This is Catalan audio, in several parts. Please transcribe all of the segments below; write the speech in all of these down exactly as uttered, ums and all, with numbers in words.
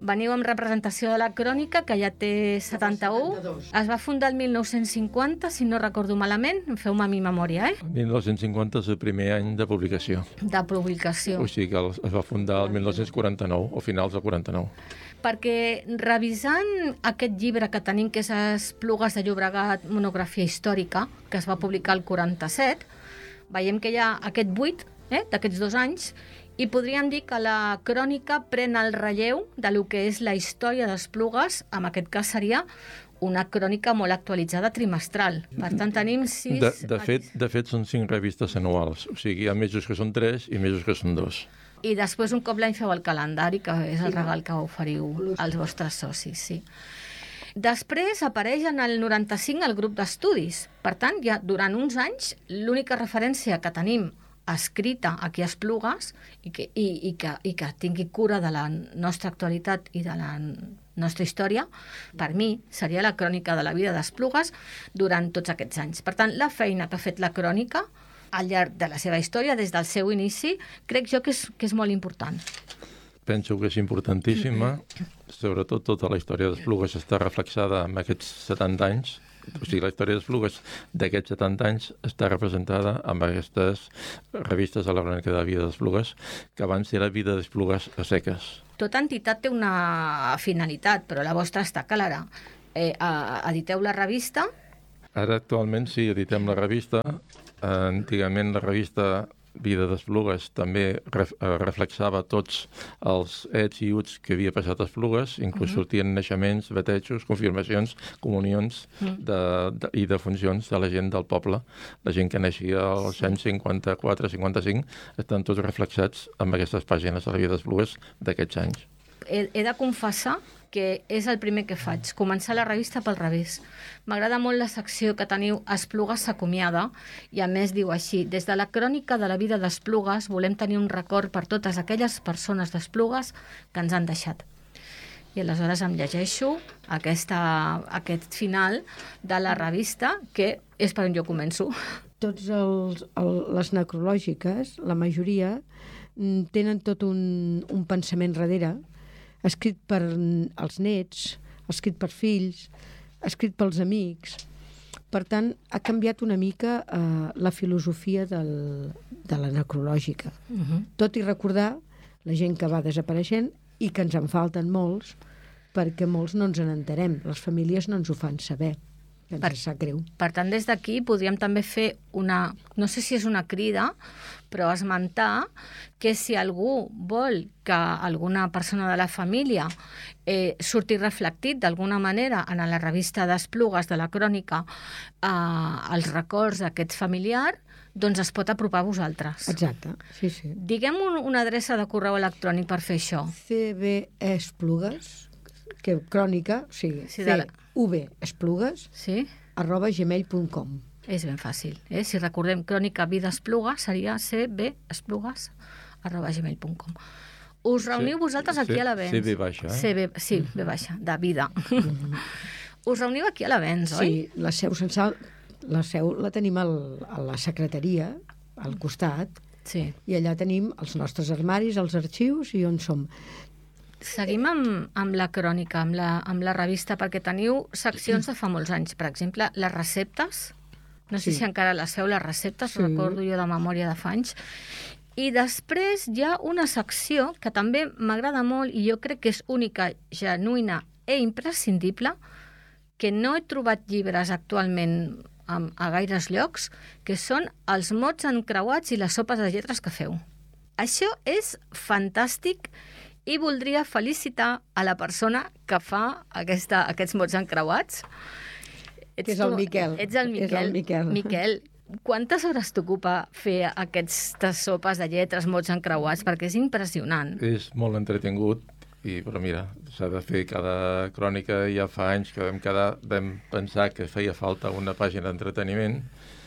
Veniu amb representació de la crònica, que ja té setanta-u. Es va fundar el mil nou-cents cinquanta, si no recordo malament. Feu-me a mi memòria, eh? mil nou-cents cinquanta és el primer any de publicació. De publicació. O sigui que es va fundar el mil nou-cents quaranta-nou, o finals del quaranta-nou. Perquè revisant aquest llibre que tenim, que és Esplugues de Llobregat, monografia històrica, que es va publicar el quaranta-set, veiem que hi ha aquest buit, eh, d'aquests dos anys, i podríem dir que la crònica pren el relleu de lo que és la història d'Esplugues, en aquest cas seria una crònica molt actualitzada trimestral. Per tant, tenim sis... De, de, fet, de fet, són cinc revistes anuals. O sigui, hi ha mesos que són tres i mesos que són dos. I després, un cop l'any, feu el calendari, que és el regal que oferiu als vostres socis, sí. Després apareix en el noranta-cinc el grup d'estudis. Per tant, ja durant uns anys, l'única referència que tenim escrita aquí a Esplugues i que, i, i, que, i que tingui cura de la nostra actualitat i de la nostra història, per mi seria la crònica de la vida d'Esplugues durant tots aquests anys. Per tant, la feina que ha fet la crònica al llarg de la seva història, des del seu inici, crec jo que és, que és molt important. Penso que és importantíssima, sobretot tota la història d'Esplugues està reflexada en aquests setanta anys. O sigui, la història d'Esplugues d'aquests setanta anys està representada amb aquestes revistes de la crònica de la vida d'Esplugues, que van ser la vida d'Esplugues a seques. Tota entitat té una finalitat, però la vostra està clara. Eh, editeu la revista? Ara actualment sí, editem la revista. Antigament la revista Vida d'Esplugues també ref, reflexava tots els ets i uts que havia passat a Esplugues, inclús uh-huh. sortien naixements, batejos, confirmacions, comunions uh-huh. de, de, i defuncions de la gent del poble. La gent que naixia als anys cinquanta-quatre cinquanta-cinc estan tots reflexats en aquestes pàgines de la Vida d'Esplugues d'aquests anys. He, he de confessar que és el primer que faig, començar la revista pel revés. M'agrada molt la secció que teniu Esplugues s'acomiada, i a més diu així: des de la crònica de la vida d'Esplugues volem tenir un record per totes aquelles persones d'Esplugues que ens han deixat. I aleshores em llegeixo aquesta, aquest final de la revista, que és per on jo començo. Tots els, el, les necrològiques, la majoria, tenen tot un, un pensament darrere, escrit per els nets, escrit per fills, escrit pels amics. Per tant, ha canviat una mica eh, la filosofia del, de la necrològica. Uh-huh. Tot i recordar la gent que va desapareixent i que ens en falten molts, perquè molts no ens en enterem, les famílies no ens ho fan saber. Ens per, sap greu. Per tant, des d'aquí podríem també fer una, no sé si és una crida, però esmentar que si algú vol que alguna persona de la família eh, surti reflectit d'alguna manera en la revista d'Esplugues de la crònica eh, els records d'aquest familiar, doncs es pot apropar a vosaltres. Exacte, sí, sí. Diguem un, una adreça de correu electrònic per fer això. C B Esplugues, que crònica, o sigui, sí, C V Esplugues, sí? arroba gmail punt com. És ben fàcil. Eh? Si recordem crònica vida Esplugues, seria C V Esplugues, arroba gmail punt com. Us reuniu sí, vosaltres aquí sí, a l'Avenç. Sí, B baixa. Eh? C V, sí, B baixa, de vida. Mm-hmm. Us reuniu aquí a l'Avenç, oi? Sí, la seu censal, la seu la tenim al, a la secretaria, al costat, sí. I allà tenim els nostres armaris, els arxius i on som. Seguim amb, amb la crònica, amb la, amb la revista, perquè teniu seccions de fa molts anys. Per exemple, les receptes, no sé sí. si encara les feu, les receptes, sí. Recordo jo de memòria de fa anys. I després hi ha una secció que també m'agrada molt i jo crec que és única, genuïna i imprescindible, que no he trobat llibres actualment a, a gaires llocs, que són els mots encreuats i les sopes de lletres que feu. Això és fantàstic i voldria felicitar a la persona que fa aquesta, aquests mots encreuats. Ets que és el tu, Miquel. Ets el Miquel. És el Miquel. Miquel, quantes hores t'ocupa fer aquestes sopes de lletres, mots encreuats? Perquè és impressionant. És molt entretingut, i, però mira, s'ha de fer cada crònica. Ja fa anys que vam, quedar, vam pensar que feia falta una pàgina d'entreteniment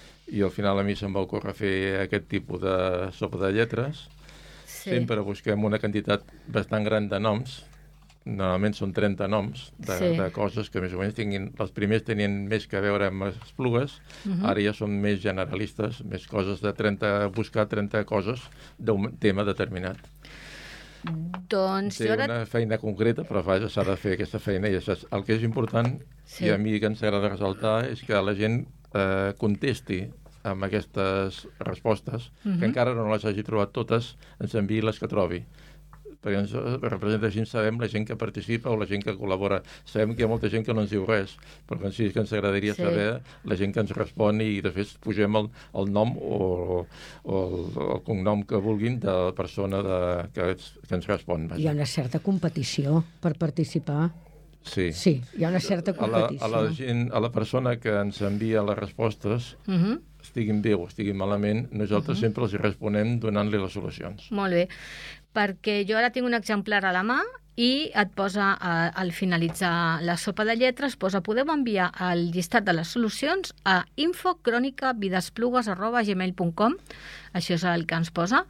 i al final a mi se'm va ocórrer fer aquest tipus de sopa de lletres. Sí. Sempre busquem una quantitat bastant gran de noms, normalment són trenta noms de, sí. de coses que més o menys tinguin, els primers tenien més que veure amb Esplugues, uh-huh. Ara ja són més generalistes, més coses de trenta, buscar trenta coses d'un tema determinat. Doncs Té jo ara... una feina concreta, però vaja, s'ha de fer aquesta feina. I això és, el que és important, Sí. i a mi que ens agrada ressaltar, és que la gent eh, contesti amb aquestes respostes, Mhm. que encara no les hagi trobat totes, ens enviï les que trobi. Perquè ens representa així, sabem la gent que participa o la gent que col·labora. Sabem que hi ha molta gent que no ens diu res, però que sí que ens agradaria Sí. saber la gent que ens respon i de fet posem el, el nom o, o el, el cognom que vulguin de la persona de, que, ens, que ens respon. Vaja. Hi ha una certa competició per participar. Sí. Sí, hi ha una certa A la, competició. a la gent, a la persona que ens envia les respostes, Mhm. estiguin bé o estiguin malament, nosaltres uh -huh. sempre els hi responem donant-li les solucions. Molt bé, perquè jo ara tinc un exemplar a la mà i et posa, a, al finalitzar la sopa de lletres, posa, podeu enviar el llistat de les solucions a info crònica videsplugues arroba gmail punt com. Això és el que ens posa.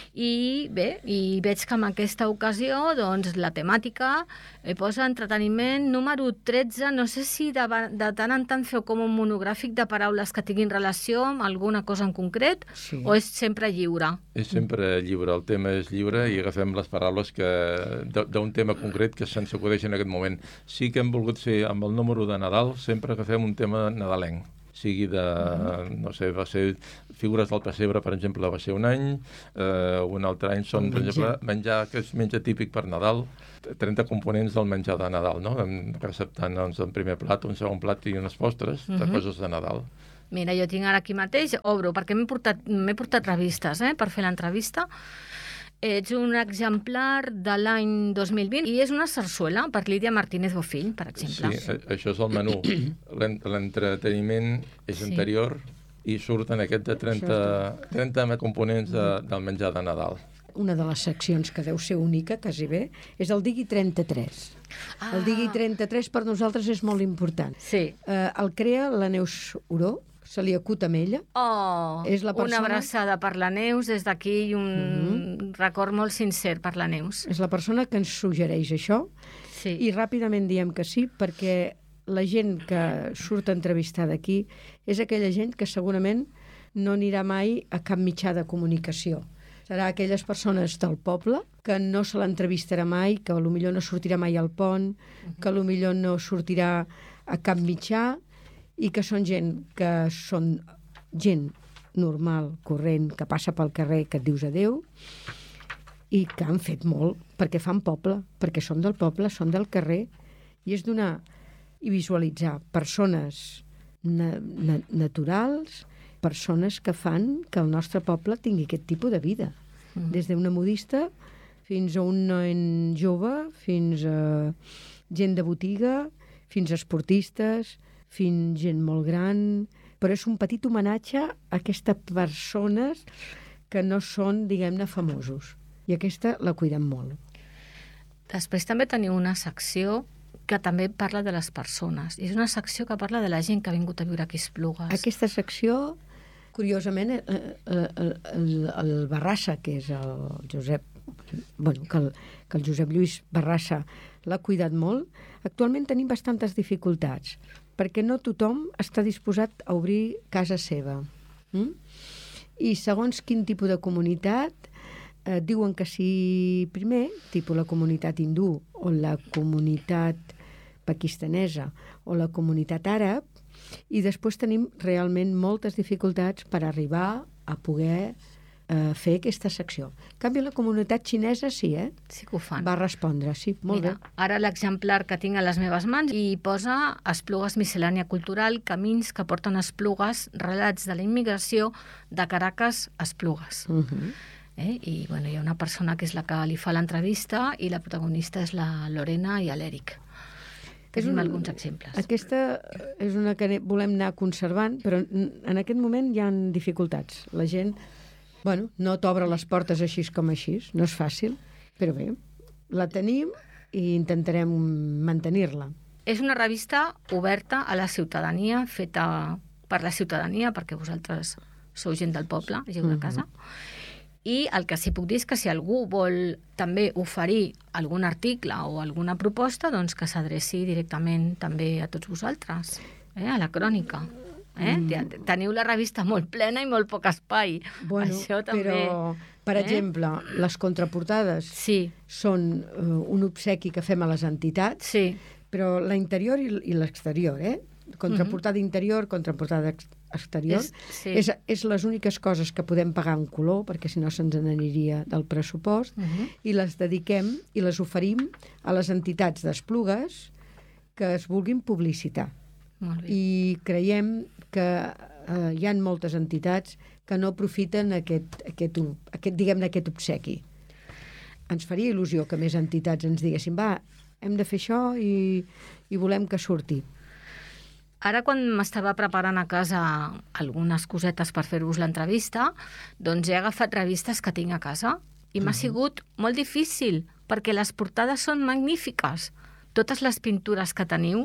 I bé, i veig que en aquesta ocasió doncs, la temàtica eh, posa entreteniment número tretze. No sé si de, de tant en tant feu com un monogràfic de paraules que tinguin relació amb alguna cosa en concret, Sí. o és sempre lliure? És sempre lliure, el tema és lliure i agafem les paraules que d'un tema concret que se'ns acudeix en aquest moment. Sí que hem volgut fer amb el número de Nadal, sempre agafem un tema nadalenc, sigui de, no sé, va ser figures del pessebre, per exemple, va ser un any, eh, un altre any són, per exemple, menjar que és menjar típic per Nadal, trenta components del menjar de Nadal, no? Receptant doncs, un primer plat, un segon plat i unes postres de Mhm. coses de Nadal. Mira, jo tinc ara aquí mateix, obro, perquè m'he portat, m'he portat revistes eh, per fer l'entrevista. Ets un exemplar de l'any dos mil vint i és una sarsuela per Lídia Martínez Bofill, per exemple. Sí, a- això és el menú. L'en- L'entreteniment és Sí. anterior i surten aquest de trenta, trenta components de, del menjar de Nadal. Una de les seccions que deu ser única, quasi bé, és el Digui trenta-tres. Ah. El Digui trenta-tres per nosaltres és molt important. Sí. Eh, el crea la Neus Oró, se li acut amb ella. Oh, És la persona- una abraçada per la Neus des d'aquí i un mm-hmm. record molt sincer per la Neus. És la persona que ens suggereix això Sí. i ràpidament diem que sí, perquè la gent que surt entrevistada aquí és aquella gent que segurament no anirà mai a cap mitjà de comunicació. Serà aquelles persones del poble que no se l'entrevistarà mai, que potser no sortirà mai al pont, que potser no sortirà a cap mitjà, i que són gent que són gent normal, corrent, que passa pel carrer, que et dius adeu, i que han fet molt, perquè fan poble, perquè són del poble, són del carrer, i és donar i visualitzar persones na na naturals, persones que fan que el nostre poble tingui aquest tipus de vida. Mm. Des d'una modista fins a un nen jove, fins a gent de botiga, fins a esportistes, fins gent molt gran, però és un petit homenatge a aquestes persones que no són, diguem-ne, famosos. I aquesta la cuidem molt. Després també teniu una secció que també parla de les persones. I és una secció que parla de la gent que ha vingut a viure aquí a Esplugues. Aquesta secció, curiosament, eh, eh, el, el, el Barrassa, que és el Josep, bueno, que el, que el Josep Lluís Barrassa l'ha cuidat molt, actualment tenim bastantes dificultats, perquè no tothom està disposat a obrir casa seva. Mm? I segons quin tipus de comunitat, eh, diuen que sí primer, tipus la comunitat hindú o la comunitat pakistanesa o la comunitat àrab, i després tenim realment moltes dificultats per arribar a poder eh, fer aquesta secció. En canvi, la comunitat xinesa sí, eh? Sí que ho fan. Va respondre, sí, molt Mira, bé. ara l'exemplar que tinc a les meves mans i posa Esplugues miscel·lània cultural, camins que porten a Esplugues, relats de la immigració de Caracas a Esplugues. Uh -huh. Eh? I bueno, hi ha una persona que és la que li fa l'entrevista i la protagonista és la Lorena i l'Eric. Tenim un- alguns exemples. Aquesta és una que volem anar conservant, però en aquest moment hi ha dificultats. La gent, bueno, no t'obre les portes així com així, no és fàcil, però bé, la tenim i intentarem mantenir-la. És una revista oberta a la ciutadania, feta per la ciutadania, perquè vosaltres sou gent del poble, gent de casa. I el que sí puc dir és que si algú vol també oferir algun article o alguna proposta, doncs que s'adreci directament també a tots vosaltres, eh? A la crònica. Eh? Mm. Teniu la revista molt plena i molt poc espai. Bueno, Això també... però Per eh? exemple, les contraportades sí. són uh, un obsequi que fem a les entitats, sí. però l'interior i, i l'exterior, eh? Contraportada uh-huh. interior, contraportada ex exterior, és, sí. és, és les úniques coses que podem pagar en color, perquè si no se'ns n'aniria del pressupost, uh-huh. i les dediquem i les oferim a les entitats d'Esplugues que es vulguin publicitar. Molt bé. I creiem que eh, hi ha moltes entitats que no aprofiten aquest, aquest, aquest, diguem-ne, aquest obsequi. Ens faria il·lusió que més entitats ens diguessin va, hem de fer això i, i volem que surti. Ara, quan m'estava preparant a casa algunes cosetes per fer-vos l'entrevista, doncs he agafat revistes que tinc a casa i m'ha uh-huh. sigut molt difícil, perquè les portades són magnífiques. Totes les pintures que teniu.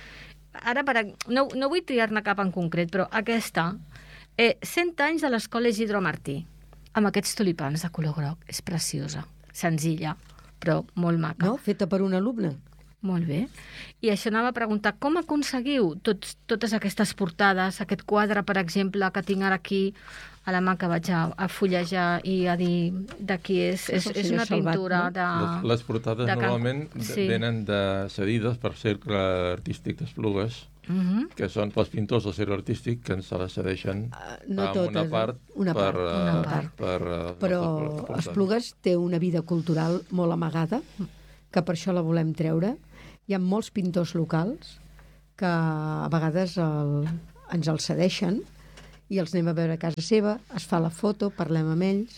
Ara, per, no, no vull triar-ne cap en concret, però aquesta, eh, cent anys de l'Escola Isidro Martí, amb aquests tulipans de color groc. És preciosa, senzilla, però molt maca. No? Feta per un alumne. Molt bé. I això anava a preguntar, com aconseguiu tots, totes aquestes portades, aquest quadre, per exemple, que tinc ara aquí a la mà, que vaig a, a fullejar i a dir de qui és? És, és una Salvat, pintura no? de... Les, les portades de normalment Can... sí. sí. venen de cedides per Cercle Artístic d'Esplugues, uh-huh. que són els pintors del Cercle Artístic que ens se les cedeixen uh, no amb totes, una part una per... part, Uh, una part. per uh, Però per Esplugues té una vida cultural molt amagada, que per això la volem treure. Hi ha molts pintors locals que a vegades el, ens els cedeixen i els anem a veure a casa seva, es fa la foto, parlem amb ells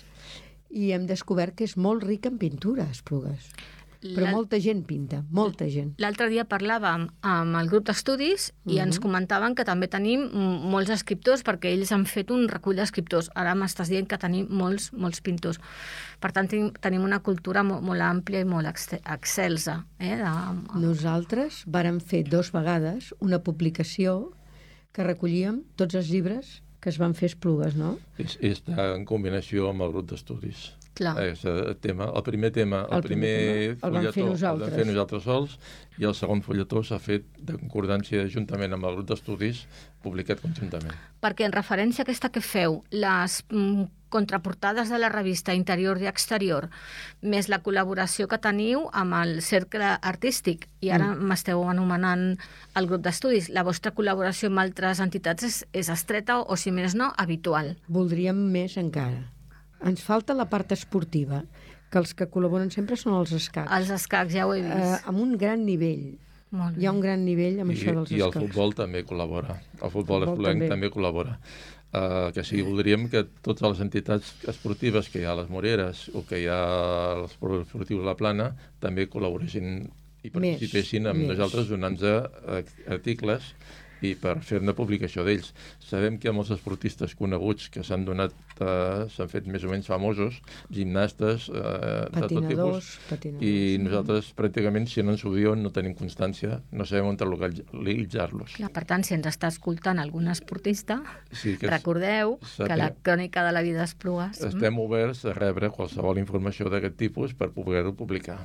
i hem descobert que és molt ric en pintura, Esplugues. Però molta gent pinta, molta gent. L'altre dia parlàvem amb el grup d'estudis i Uh-huh. ens comentaven que també tenim molts escriptors, perquè ells han fet un recull d'escriptors. Ara m'estàs dient que tenim molts, molts pintors. Per tant, tenim una cultura molt, molt àmplia i molt excelsa. Eh, de... Nosaltres vàrem fer dos vegades una publicació que recollíem tots els llibres que es van fer a Esplugues, no? És, està en combinació amb el grup d'estudis. Clar. És el, tema, el primer tema, el, El primer primer tema, el vam fer fulletó el nosaltres. vam fer nosaltres sols i el segon fulletó s'ha fet de concordància juntament amb el grup d'estudis, publicat conjuntament. Perquè en referència a aquesta que feu, les mm, contraportades de la revista Interior i Exterior, més la col·laboració que teniu amb el Cercle Artístic, i ara mm. m'esteu anomenant el grup d'estudis, la vostra col·laboració amb altres entitats és, és estreta o, si més no, habitual. Voldríem més encara. Ens falta la part esportiva, que els que col·laboren sempre són els escacs. Els escacs, ja ho he vist. Eh, amb un gran nivell. Molt bé. Hi ha un gran nivell amb I, això dels I el escacs. futbol també col·labora. El futbol, El futbol espluguenc també. també col·labora. Uh, que sí, voldríem que totes les entitats esportives que hi ha a les Moreres o que hi ha als esportius de la Plana també col·laboressin i participessin amb més. nosaltres donant-nos articles i per fer-ne publicació d'ells. Sabem que hi ha molts esportistes coneguts que s'han donat, eh, s'han fet més o menys famosos, gimnastes, eh, de tot tipus, patinadors. i nosaltres pràcticament, si no ens ho diuen, no tenim constància, no sabem on localitzar-los. Clar, per tant, si ens està escoltant algun esportista, Sí, que recordeu sapia. que la crònica de la vida d'Esplugues... Estem oberts a rebre qualsevol informació d'aquest tipus per poder-ho publicar.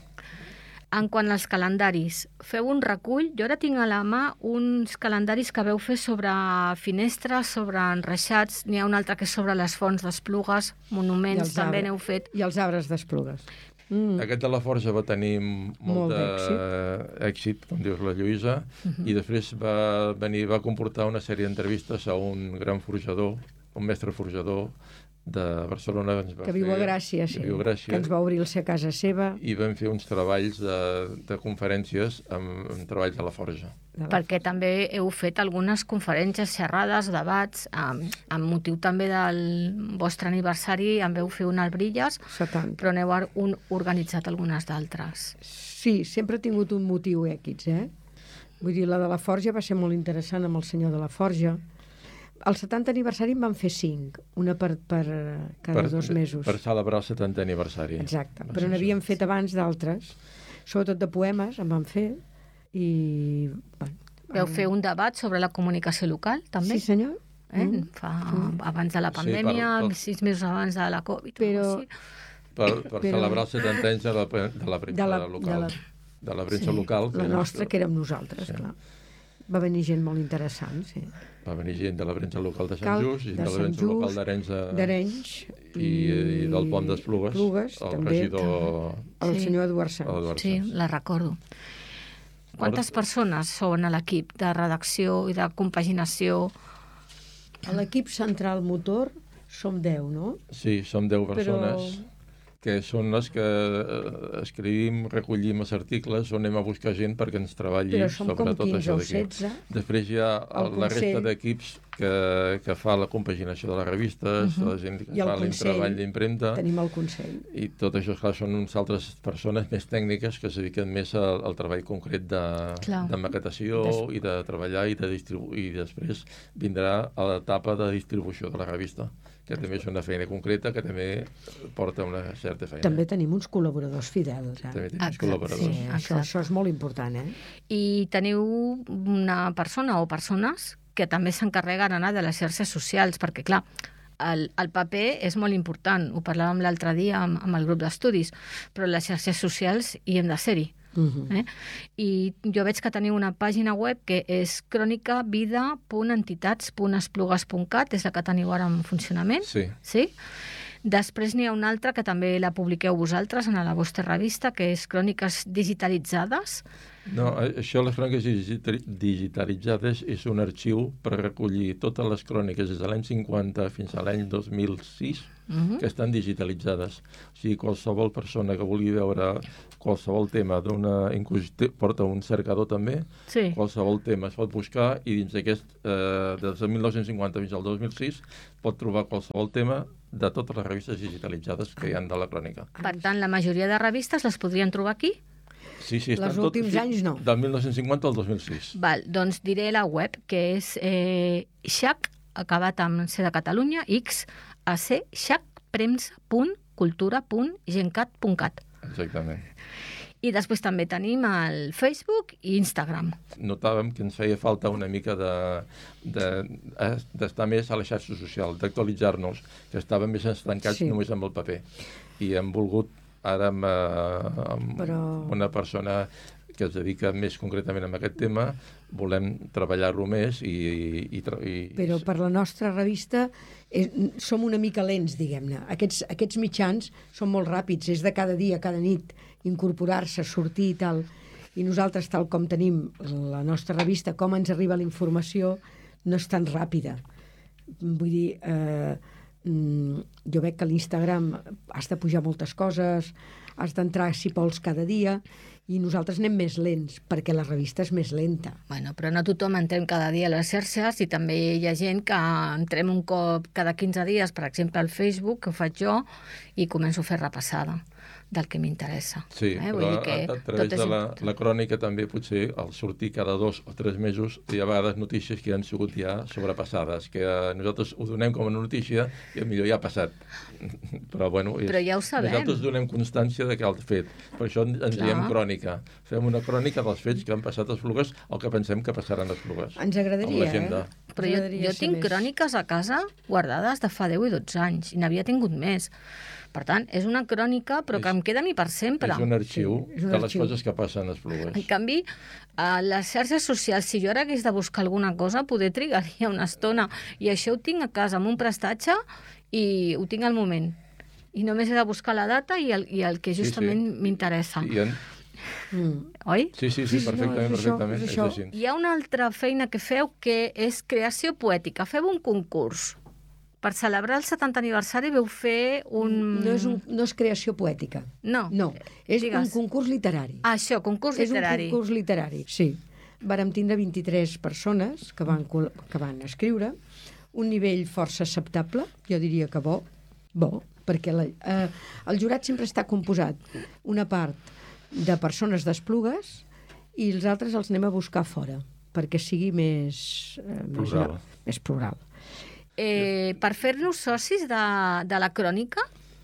En quant als calendaris, feu un recull. Jo ara tinc a la mà uns calendaris que veu fer sobre finestres, sobre enreixats. N'hi ha un altre que és sobre les fonts d'Esplugues, monuments, també n'heu fet. I els arbres d'Esplugues. Mm. Aquest de la Forja va tenir molt, Molt d'èxit, èxit, com dius la Lluïsa, uh-huh. i després va venir, va comportar una sèrie d'entrevistes a un gran forjador, un mestre forjador de Barcelona, que, ens va que viu fer, a Gràcia, sí, que, viu a Gràcia, que ens va obrir-se a casa seva. I vam fer uns treballs de, de conferències amb, amb treballs a la Forja. La... Perquè també heu fet algunes conferències, xerrades, debats, amb, amb motiu també del vostre aniversari, en veu fer un al Brilles, setanta. però n'heu un, organitzat algunes d'altres. Sí, sempre ha tingut un motiu èquids, eh? Vull dir, la de la Forja va ser molt interessant amb el senyor de la Forja. Al setanta aniversari en van fer cinc, una per, per cada per, dos mesos. Per celebrar el setanta aniversari. Exacte, però n'havíem fet abans d'altres, sobretot de poemes en van fer, i... Bueno, Vau fer un debat sobre la comunicació local, també? Sí, senyor. Eh? Mm. Fa, abans de la pandèmia, sí, per, per... sis mesos abans de la Covid. Però... Per, per però... celebrar els setanta anys de la, de la premsa de la, local. De la, de la premsa sí, local. La que nostra, que érem nosaltres, sí. clar. Va venir gent molt interessant, sí. Va venir gent de la premsa local de Sant Cal, Just, gent de de la Sant premsa local Just, d'Arenys de... d'Arenys i, i del Pont d'Esplugues, Plugues, el també, regidor... el Sí. senyor Eduard Sanz. Eduard Sí, Sanz. la recordo. Quantes persones són a l'equip de redacció i de compaginació? A l'equip central motor som deu, no? Sí, som deu persones. Però- que són les que eh, escrivim, recollim els articles on anem a buscar gent perquè ens treballi Però som sobre com tot quinze això o d'aquí. setze. Després hi ha El la resta Consell. d'equips que, que fa la compaginació de les revistes, Mhm. la gent que I el fa el Consell. treball d'impremta, Tenim el Consell. i tot això, clar, són uns altres persones més tècniques que es dediquen més al, al treball concret de, Clar. de maquetació Des- i de treballar i de distribuir. I després vindrà a l'etapa de distribució de la revista, que també és una feina concreta, que també porta una certa feina. També tenim uns col·laboradors fidels. Eh? També tenim uns Exacte, col·laboradors. sí. Sí, això, Exacte. això és molt important, eh? I teniu una persona o persones que també s'encarreguen anar de les xarxes socials, perquè, clar, el, el paper és molt important. Ho parlàvem l'altre dia amb, amb el grup d'estudis, però les xarxes socials hi hem de ser-hi. Uh -huh. Eh? I jo veig que teniu una pàgina web que és crònica vida punt entitats punt esplugues punt cat, és la que teniu ara en funcionament. Sí. Sí? Després n'hi ha una altra que també la publiqueu vosaltres en la vostra revista, que és Cròniques digitalitzades. No, a- això, les cròniques digita- digitalitzades, és un arxiu per recollir totes les cròniques des de l'any cinquanta fins a l'any dos mil sis, Uh-huh. que estan digitalitzades. O sigui, qualsevol persona que vulgui veure qualsevol tema d'una... Inclús té- porta un cercador també, Sí. qualsevol tema es pot buscar i dins d'aquest, eh, des del mil nou-cents cinquanta fins al dos mil sis, pot trobar qualsevol tema de totes les revistes digitalitzades que hi ha de la crònica. Per tant, la majoria de revistes les podrien trobar aquí? Sí, sí, estan Els tot- últims sí, anys no. Del mil nou-cents cinquanta al dos mil sis. Val, doncs diré la web, que és eh, xac, acabat amb C de Catalunya, x, a c, xac, premsa punt cultura punt gencat punt cat. Exactament. I després també tenim el Facebook i Instagram. Notàvem que ens feia falta una mica de, de, eh, d'estar més a la xarxa social, d'actualitzar-nos, que estàvem més estancats Sí. només amb el paper. I hem volgut, ara amb, eh, amb Però- una persona que es dedica més concretament a aquest tema, volem treballar-lo més i... i, i, tra- i Però per la nostra revista és, som una mica lents, diguem-ne. Aquests, aquests mitjans són molt ràpids, és de cada dia, cada nit, incorporar-se, sortir i tal. I nosaltres, tal com tenim la nostra revista, com ens arriba la informació, no és tan ràpida. Vull dir, eh, mm, jo veig que a l'Instagram has de pujar moltes coses, has d'entrar, si vols, cada dia, i nosaltres anem més lents, perquè la revista és més lenta. Bueno, però no tothom entrem cada dia a les xarxes i també hi ha gent que entrem un cop cada quinze dies, per exemple, al Facebook, que ho faig jo, i començo a fer repassada del que m'interessa. Sí, eh? però Vull dir a, que a través tot és de la, important. la crònica també potser al sortir cada dos o tres mesos hi ha a vegades notícies que han sigut ja sobrepassades, que eh, nosaltres ho donem com a notícia i millor ja ha passat. Però bueno, és, Però ja ho sabem. nosaltres donem constància de que el fet. Per això ens Clar. diem crònica. Fem una crònica dels fets que han passat als Plugues o que pensem que passaran als Plugues. Ens agradaria, Amb l'agenda. eh? Però Ens jo, agradaria jo ser tinc més. cròniques a casa guardades de fa deu i dotze anys, i n'havia tingut més. Per tant, és una crònica, però que És- em queda a mi per sempre. És un arxiu Sí, és un de les arxiu. coses que passen als En Plugues. canvi, a les xarxes socials, si jo ara hagués de buscar alguna cosa, poder trigaria una estona. I això ho tinc a casa amb un prestatge i ho tinc al moment. I només he de buscar la data i el, i el que Sí, sí. justament m'interessa. I en... Mm. Oi? Sí, sí, sí, Sí, sí, no, perfectament, és això, perfectament. és És, això. així. Hi ha una altra feina que feu que és creació poètica. Feu un concurs. Per celebrar el setanta aniversari veu fer un... No és, un, no és creació poètica. No. No, és Digues. un concurs literari. Ah, això, concurs és literari. un concurs literari, sí. Vàrem tindre vint-i-tres persones que van, col- que van escriure, un nivell força acceptable, jo diria que bo, bo, perquè la, eh, el jurat sempre està composat una part de persones d'Esplugues i els altres els anem a buscar fora, perquè sigui més... Eh, més, Plural. més plural. Eh, per fer-nos socis de, de la crònica,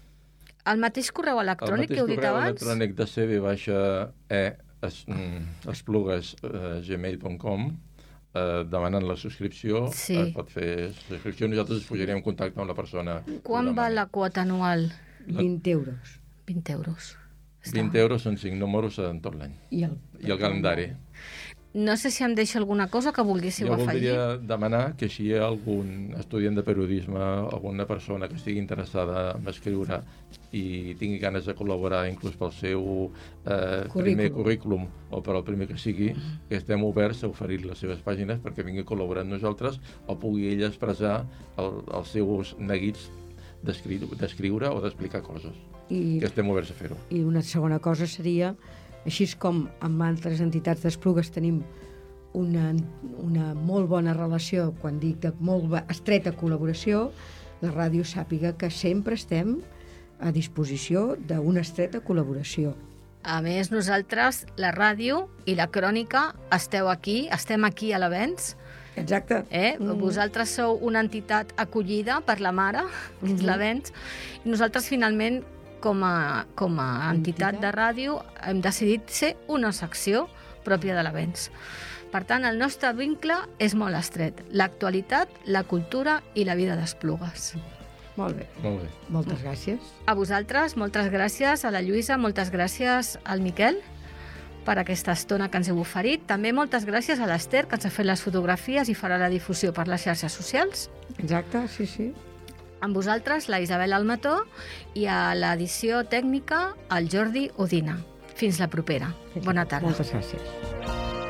el mateix correu El electrònic mateix que heu dit correu abans? electrònic de C B baixa E es, mm, esplugues eh, gmail punt com eh, demanant la subscripció, Sí. es pot fer subscripció, nosaltres ens posaríem en contacte amb la persona. Quan val la quota anual? vint euros. vint euros. Està. vint euros són cinc números en tot l'any. I el, I el calendari. No sé si em deixa alguna cosa que volguéssiu jo afegir. Jo voldria demanar que si hi ha algun estudiant de periodisme, alguna persona que estigui interessada en escriure i tingui ganes de col·laborar inclús pel seu eh, primer currículum o per al primer que sigui, que estem oberts a oferir les seves pàgines perquè vingui a col·laborar amb nosaltres o pugui ell expressar el, els seus neguits d'escriure o d'explicar coses. I, que estem oberts a fer-ho. I una segona cosa seria, així com amb altres entitats d'Esplugues tenim una, una molt bona relació, quan dic de molt estreta col·laboració, la ràdio sàpiga que sempre estem a disposició d'una estreta col·laboració. A més, nosaltres, la ràdio i la crònica, esteu aquí, estem aquí a l'Avenç. Exacte. Eh? Mm. Vosaltres sou una entitat acollida per la mare, que és l'Avenç, i nosaltres, finalment, com a, com a entitat, entitat de ràdio, hem decidit ser una secció pròpia de l'Avenç. Per tant, el nostre vincle és molt estret. L'actualitat, la cultura i la vida d'Esplugues. Molt bé. Molt bé. Moltes gràcies. A vosaltres, moltes gràcies. A la Lluïsa, moltes gràcies al Miquel per aquesta estona que ens heu oferit. També moltes gràcies a l'Ester, que ens ha fet les fotografies i farà la difusió per les xarxes socials. Exacte, sí, sí. Amb vosaltres, la Isabel Almató, i a l'edició tècnica, el Jordi Udina. Fins la propera. Bona tarda. Moltes gràcies.